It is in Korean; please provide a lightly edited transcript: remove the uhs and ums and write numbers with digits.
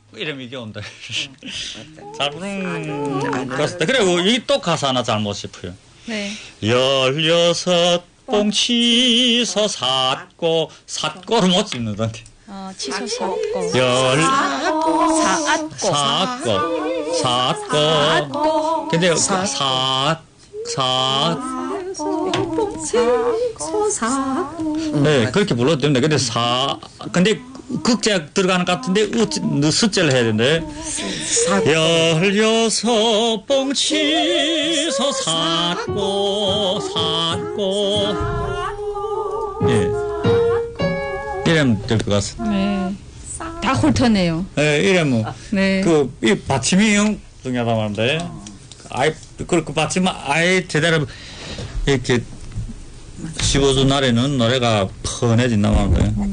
이러면 이게 온다. 잘 그렇습니다. 그리고 여기 또 가사 하나 잘못 짚어요. 네. 16봉 치서 삿고 삿고를 못 짚는다는데. 치서 삿고. 삿고. 근데 네, 그렇게 불러도 됩니다. 근데 극제약 들어가는 것 같은데 숫자를 해야 되는데 16봉 치서 삿고 예, 이러면 될 것 같습니다. 네. 다 훑어내요. 네, 이러면 네. 이 받침이 중요하다 말인데 아예 그 받침 아예 제대로 이렇게 씹어준 날에는 노래가 펀해진단 말인데.